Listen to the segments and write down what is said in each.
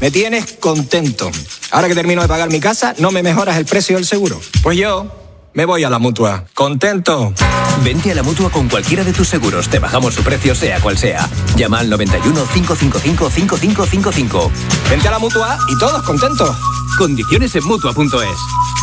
Me tienes contento. Ahora que termino de pagar mi casa, ¿no me mejoras el precio del seguro? Pues yo me voy a la Mutua. ¿Contento? Vente a la Mutua con cualquiera de tus seguros. Te bajamos su precio, sea cual sea. Llama al 91 555 5555. Vente a la Mutua y todos contentos. Condiciones en Mutua.es.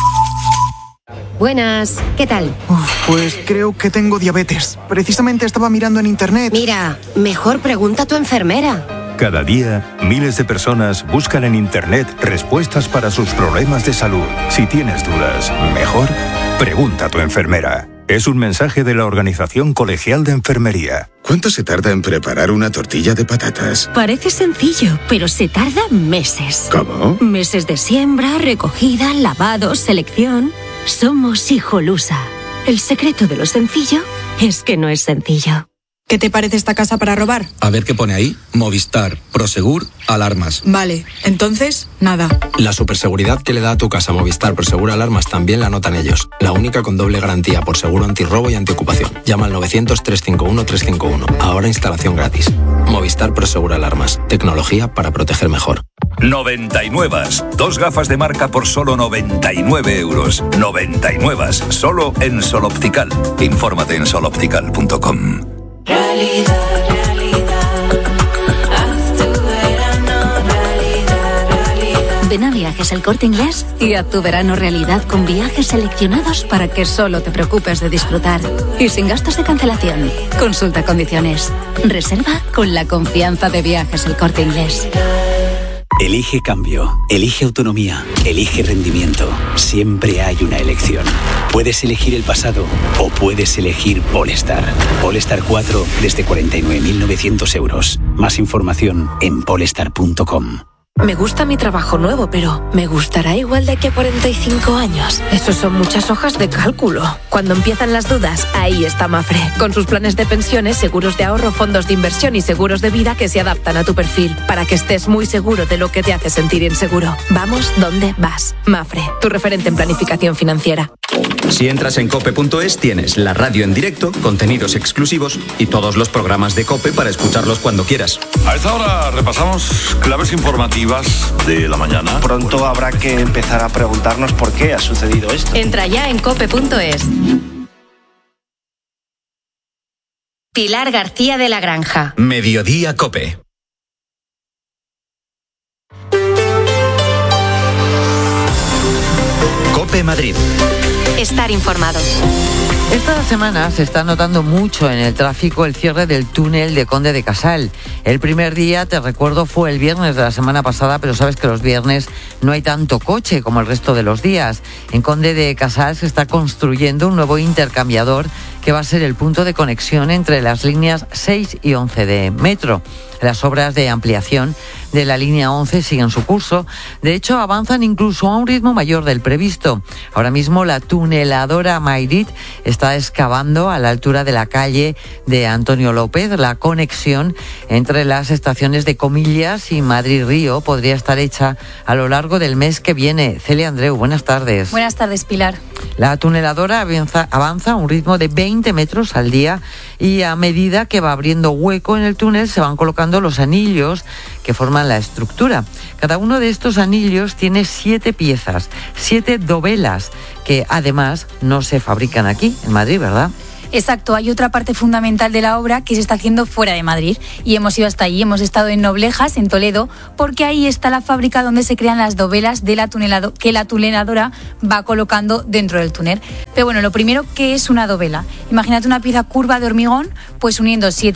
Buenas, ¿qué tal? Pues creo que tengo diabetes. Precisamente estaba mirando en internet. Mira, mejor pregunta a tu enfermera. Cada día, miles de personas buscan en internet respuestas para sus problemas de salud. Si tienes dudas, mejor pregunta a tu enfermera. Es un mensaje de la Organización Colegial de Enfermería. ¿Cuánto se tarda en preparar una tortilla de patatas? Parece sencillo, pero se tarda meses. ¿Cómo? Meses de siembra, recogida, lavado, selección. Somos Hijolusa. El secreto de lo sencillo es que no es sencillo. ¿Qué te parece esta casa para robar? A ver qué pone ahí. Movistar, Prosegur, alarmas. Vale, entonces, nada. La superseguridad que le da a tu casa Movistar Prosegur Alarmas también la notan ellos. La única con doble garantía por seguro antirrobo y antiocupación. Llama al 900-351-351. Ahora instalación gratis. Movistar Prosegur Alarmas. Tecnología para proteger mejor. 99. 2 gafas de marca por solo 99 euros. 99. Solo en Sol Optical. Infórmate en soloptical.com. Realidad, haz tu verano realidad. Ven a Viajes El Corte Inglés y haz tu verano realidad con viajes seleccionados para que solo te preocupes de disfrutar y sin gastos de cancelación. Consulta condiciones. Reserva con la confianza de Viajes El Corte Inglés. Elige cambio, elige autonomía, elige rendimiento. Siempre hay una elección. Puedes elegir el pasado o puedes elegir Polestar. Polestar 4 desde 49.900 euros. Más información en polestar.com. Me gusta mi trabajo nuevo, pero ¿me gustará igual de aquí a 45 años? Eso son muchas hojas de cálculo. Cuando empiezan las dudas, ahí está Mafre. Con sus planes de pensiones, seguros de ahorro, fondos de inversión y seguros de vida que se adaptan a tu perfil, para que estés muy seguro de lo que te hace sentir inseguro. Vamos donde vas. Mafre, tu referente en planificación financiera. Si entras en cope.es tienes la radio en directo, contenidos exclusivos y todos los programas de COPE para escucharlos cuando quieras. A esta hora repasamos claves informativas de la mañana. Pronto habrá que empezar a preguntarnos por qué ha sucedido esto. Entra ya en cope.es. Pilar García de la Granja. Mediodía COPE. COPE Madrid. Estar informado. Esta semana se está notando mucho en el tráfico el cierre del túnel de Conde de Casal. El primer día, te recuerdo, fue el viernes de la semana pasada, pero sabes que los viernes no hay tanto coche como el resto de los días. En Conde de Casal se está construyendo un nuevo intercambiador que va a ser el punto de conexión entre las líneas 6 y 11 de metro. Las obras de ampliación de la línea 11 siguen su curso. De hecho, avanzan incluso a un ritmo mayor del previsto. Ahora mismo la tuneladora Mayrit está excavando a la altura de la calle de Antonio López. La conexión entre las estaciones de Comillas y Madrid-Río podría estar hecha a lo largo del mes que viene. Celia Andreu, buenas tardes. Buenas tardes, Pilar. La tuneladora avanza a un ritmo de 20 metros al día y a medida que va abriendo hueco en el túnel se van colocando los anillos que forman la estructura. Cada uno de estos anillos tiene 7 piezas, 7 dovelas, que además no se fabrican aquí, en Madrid, ¿verdad? Exacto, hay otra parte fundamental de la obra que se está haciendo fuera de Madrid y hemos ido hasta allí, hemos estado en Noblejas, en Toledo, porque ahí está la fábrica donde se crean las dovelas de que la tuneladora va colocando dentro del túnel. Pero bueno, lo primero, ¿qué es una dovela? Imagínate una pieza curva de hormigón, pues uniendo 7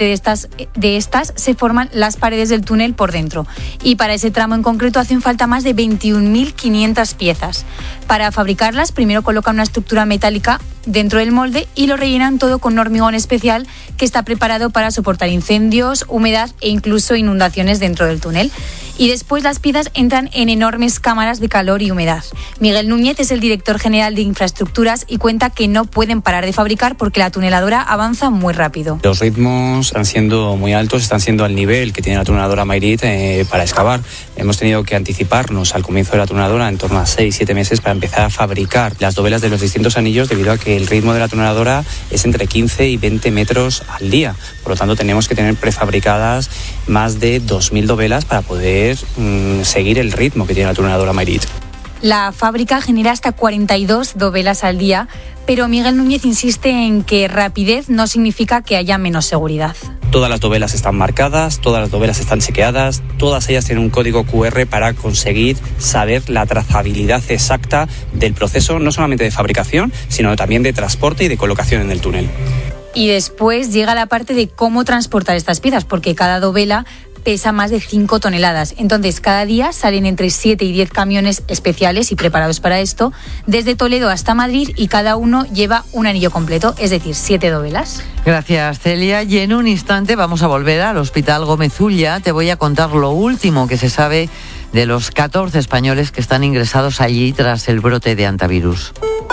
de estas se forman las paredes del túnel por dentro. Y para ese tramo en concreto hacen falta más de 21.500 piezas. Para fabricarlas, primero colocan una estructura metálica dentro del molde y lo rellenan todo con un hormigón especial que está preparado para soportar incendios, humedad e incluso inundaciones dentro del túnel. Y después las piezas entran en enormes cámaras de calor y humedad. Miguel Núñez es el director general de infraestructuras y cuenta que no pueden parar de fabricar porque la tuneladora avanza muy rápido. Los ritmos están siendo muy altos, están siendo al nivel que tiene la tuneladora Mayrit para excavar. Hemos tenido que anticiparnos al comienzo de la tuneladora en torno a 6-7 meses para empezar a fabricar las dovelas de los distintos anillos debido a que el ritmo de la tuneladora es entre 15 y 20 metros al día. Por lo tanto, tenemos que tener prefabricadas más de 2.000 dovelas para poder poder seguir el ritmo que tiene la tuneladora Mayrit. La fábrica genera hasta 42 dovelas al día, pero Miguel Núñez insiste en que rapidez no significa que haya menos seguridad. Todas las dovelas están marcadas, todas las dovelas están chequeadas, todas ellas tienen un código QR para conseguir saber la trazabilidad exacta del proceso, no solamente de fabricación, sino también de transporte y de colocación en el túnel. Y después llega la parte de cómo transportar estas piezas, porque cada dovela pesa más de 5 toneladas. Entonces, cada día salen entre 7 y 10 camiones especiales y preparados para esto, desde Toledo hasta Madrid, y cada uno lleva un anillo completo, es decir, 7 dovelas. Gracias, Celia. Y en un instante vamos a volver al Hospital Gómez Ulla. Te voy a contar lo último que se sabe de los 14 españoles que están ingresados allí tras el brote de antivirus.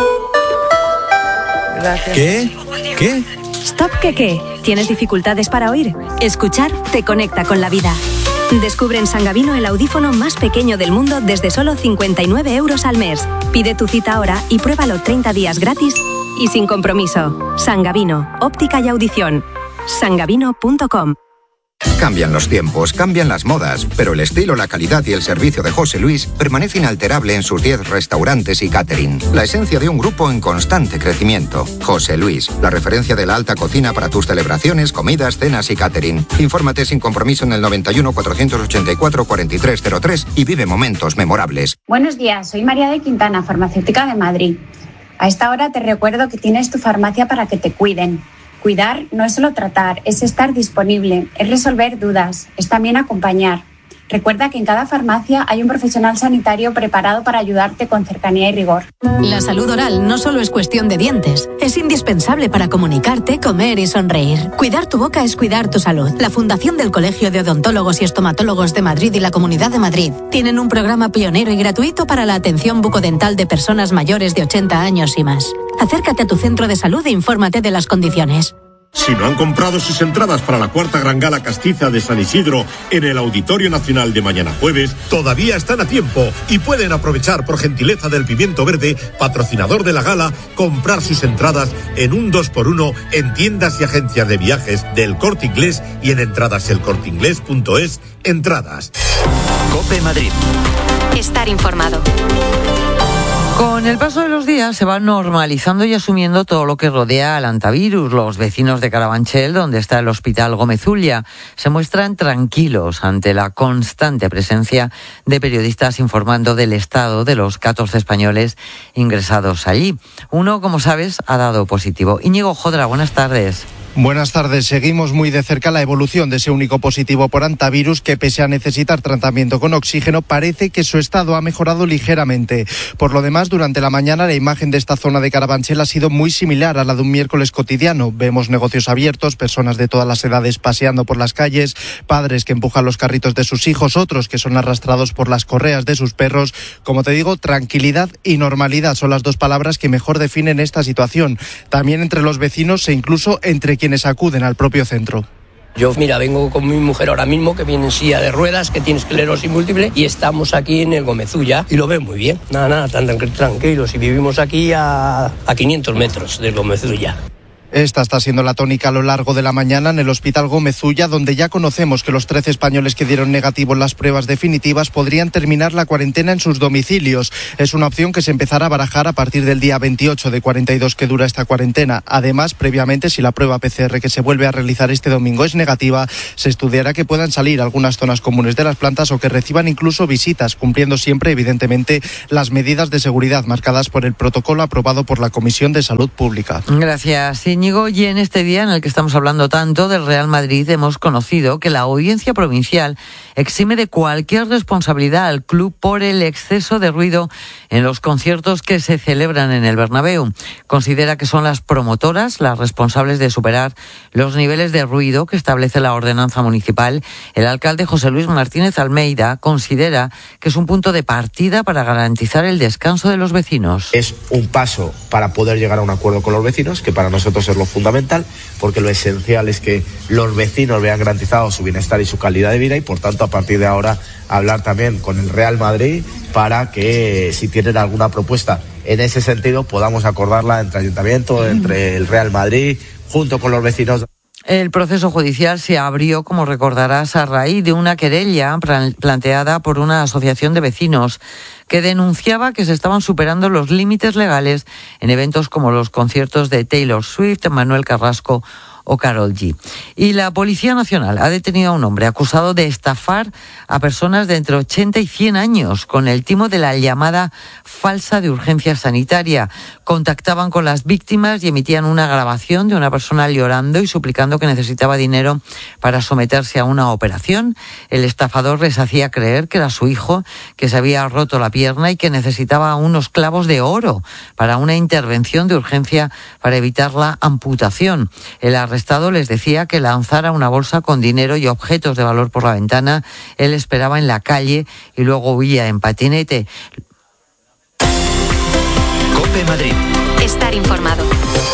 Gracias. ¿Qué? Stop, ¿qué? ¿Tienes dificultades para oír? Escuchar te conecta con la vida. Descubre en Sangavino el audífono más pequeño del mundo desde solo 59 € al mes. Pide tu cita ahora y pruébalo 30 días gratis y sin compromiso. Sangavino, óptica y audición. sangavino.com. Cambian los tiempos, cambian las modas, pero el estilo, la calidad y el servicio de José Luis permanece inalterable en sus 10 restaurantes y catering. La esencia de un grupo en constante crecimiento. José Luis, la referencia de la alta cocina para tus celebraciones, comidas, cenas y catering. Infórmate sin compromiso en el 91 484 4303 y vive momentos memorables. Buenos días, soy María de Quintana, farmacéutica de Madrid. A esta hora te recuerdo que tienes tu farmacia para que te cuiden. Cuidar no es solo tratar, es estar disponible, es resolver dudas, es también acompañar. Recuerda que en cada farmacia hay un profesional sanitario preparado para ayudarte con cercanía y rigor. La salud oral no solo es cuestión de dientes, es indispensable para comunicarte, comer y sonreír. Cuidar tu boca es cuidar tu salud. La Fundación del Colegio de Odontólogos y Estomatólogos de Madrid y la Comunidad de Madrid tienen un programa pionero y gratuito para la atención bucodental de personas mayores de 80 años y más. Acércate a tu centro de salud e infórmate de las condiciones. Si no han comprado sus entradas para la cuarta Gran Gala Castiza de San Isidro en el Auditorio Nacional de mañana jueves, todavía están a tiempo y pueden aprovechar, por gentileza del Pimiento Verde, patrocinador de la gala, comprar sus entradas en un 2x1 en tiendas y agencias de viajes del Corte Inglés y en entradaselcorteinglés.es. Entradas. COPE Madrid. Estar informado. Con el paso de los días se va normalizando y asumiendo todo lo que rodea al antivirus. Los vecinos de Carabanchel, donde está el Hospital Gómez Ulla, se muestran tranquilos ante la constante presencia de periodistas informando del estado de los 14 españoles ingresados allí. Uno, como sabes, ha dado positivo. Íñigo Jodra, buenas tardes. Buenas tardes. Seguimos muy de cerca la evolución de ese único positivo por antivirus que, pese a necesitar tratamiento con oxígeno, parece que su estado ha mejorado ligeramente. Por lo demás, durante la mañana la imagen de esta zona de Carabanchel ha sido muy similar a la de un miércoles cotidiano. Vemos negocios abiertos, personas de todas las edades paseando por las calles, padres que empujan los carritos de sus hijos, otros que son arrastrados por las correas de sus perros. Como te digo, tranquilidad y normalidad son las dos palabras que mejor definen esta situación. También entre los vecinos e incluso entre quienes acuden al propio centro. Yo, mira, vengo con mi mujer ahora mismo, que viene en silla de ruedas, que tiene esclerosis múltiple, y estamos aquí en el Gómez Ulla y lo ven muy bien. Nada, tan tranquilos, y vivimos aquí a 500 metros del Gómez Ulla. Esta está siendo la tónica a lo largo de la mañana en el Hospital Gómez Ulla, donde ya conocemos que los 13 españoles que dieron negativo en las pruebas definitivas podrían terminar la cuarentena en sus domicilios. Es una opción que se empezará a barajar a partir del día 28 de 42 que dura esta cuarentena. Además, previamente, si la prueba PCR que se vuelve a realizar este domingo es negativa, se estudiará que puedan salir a algunas zonas comunes de las plantas o que reciban incluso visitas, cumpliendo siempre, evidentemente, las medidas de seguridad marcadas por el protocolo aprobado por la Comisión de Salud Pública. Gracias, Íñigo. Y en este día en el que estamos hablando tanto del Real Madrid, hemos conocido que la Audiencia Provincial exime de cualquier responsabilidad al club por el exceso de ruido en los conciertos que se celebran en el Bernabéu. Considera que son las promotoras las responsables de superar los niveles de ruido que establece la ordenanza municipal. El alcalde José Luis Martínez Almeida considera que es un punto de partida para garantizar el descanso de los vecinos. Es un paso para poder llegar a un acuerdo con los vecinos, que para nosotros es lo fundamental, porque lo esencial es que los vecinos vean garantizado su bienestar y su calidad de vida, y por tanto a partir de ahora hablar también con el Real Madrid para que, si tienen alguna propuesta en ese sentido, podamos acordarla entre ayuntamiento, entre el Real Madrid, junto con los vecinos. El proceso judicial se abrió, como recordarás, a raíz de una querella planteada por una asociación de vecinos que denunciaba que se estaban superando los límites legales en eventos como los conciertos de Taylor Swift, Manuel Carrasco o Karol G. Y la Policía Nacional ha detenido a un hombre acusado de estafar a personas de entre 80 y 100 años con el timo de la llamada falsa de urgencia sanitaria. Contactaban con las víctimas y emitían una grabación de una persona llorando y suplicando que necesitaba dinero para someterse a una operación. El estafador les hacía creer que era su hijo, que se había roto la pierna y que necesitaba unos clavos de oro para una intervención de urgencia para evitar la amputación. El arrestado les decía que lanzara una bolsa con dinero y objetos de valor por la ventana. Él esperaba en la calle y luego huía en patinete. COPE Madrid. Estar informado.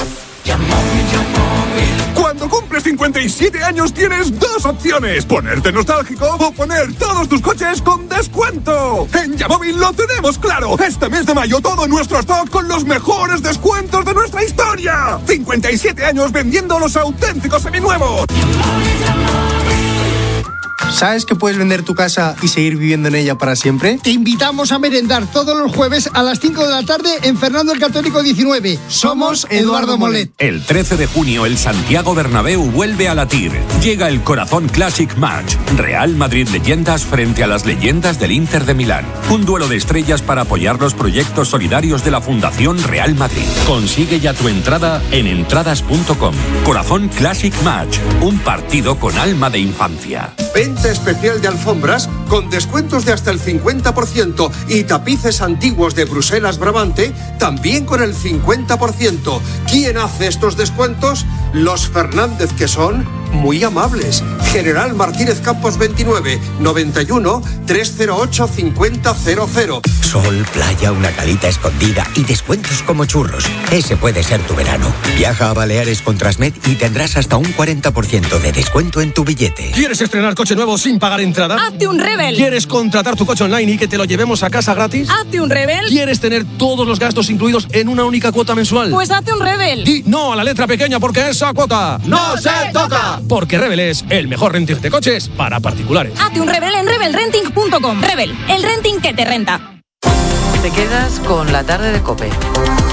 Cuando cumples 57 años tienes dos opciones: ponerte nostálgico o poner todos tus coches con descuento. En Yamóvil lo tenemos claro. Este mes de mayo todo nuestro stock con los mejores descuentos de nuestra historia. 57 años vendiendo los auténticos seminuevos. ¿Sabes que puedes vender tu casa y seguir viviendo en ella para siempre? Te invitamos a merendar todos los jueves a las 5 de la tarde en Fernando el Católico 19. Somos Eduardo Molet. El 13 de junio el Santiago Bernabéu vuelve a latir. Llega el Corazón Classic Match. Real Madrid Leyendas frente a las leyendas del Inter de Milán. Un duelo de estrellas para apoyar los proyectos solidarios de la Fundación Real Madrid. Consigue ya tu entrada en entradas.com. Corazón Classic Match. Un partido con alma de infancia. Venta especial de alfombras con descuentos de hasta el 50% y tapices antiguos de Bruselas Brabante también con el 50%. ¿Quién hace estos descuentos? Los Fernández, que son muy amables. General Martínez Campos 29 91 308 5000. Sol, playa, una calita escondida y descuentos como churros. Ese puede ser tu verano. Viaja a Baleares con Transmed y tendrás hasta un 40% de descuento en tu billete. ¿Quieres estrenar coche nuevo sin pagar entrada? ¡Hazte un Rebel! ¿Quieres contratar tu coche online y que te lo llevemos a casa gratis? ¡Hazte un Rebel! ¿Quieres tener todos los gastos incluidos en una única cuota mensual? Pues hazte un Rebel. Di no a la letra pequeña porque esa cuota ¡no se toca! Porque Rebel es el mejor renting de coches para particulares. Hazte un Rebel en rebelrenting.com. Rebel, el renting que te renta. Te quedas con la tarde de COPE.